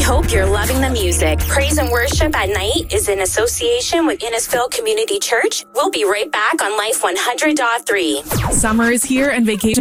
hope you're loving the music. Praise and Worship at Night is in association with Innisfil Community Church. We'll be right back on Life 100.3. Summer is here and vacation